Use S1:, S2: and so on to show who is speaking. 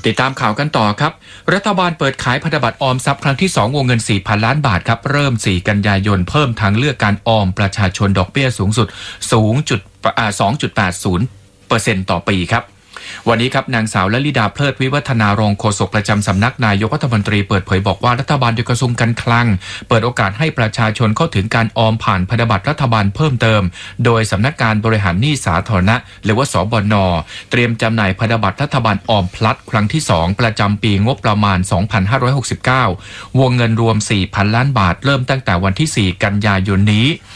S1: ติดตามข่าวกันต่อครับรัฐบาลเปิดขายพันธบัตรออมทรัพย์ครั้งที่2วงเงิน 4,000 ล้านบาทครับเริ่ม4กันยายนเพิ่มทางเลือกการออมประชาชนดอกเบี้ยสูงสุด 2.80% ต่อปีครับวันนี้ครับนางสาวลลิดาเพลิดวิวัฒนารองโฆษกประจำสำนักนายกรัฐมนตรีเปิดเผยบอกว่ารัฐบาลโดยกระทรวงการคลังเปิดโอกาสให้ประชาชนเข้าถึงการออมผ่านพันธบัตรรัฐบาลเพิ่มเติมโดยสำนักงานบริหารหนี้สาธารณะหรือว่าสบน.เตรียมจำหน่ายพันธบัตรรัฐบาลออมพลัสครั้งที่2ประจำปีงบประมาณ 2569 วงเงินรวม 4,000 ล้านบาทเริ่มตั้งแต่วันที่ 4 กันยายนนี้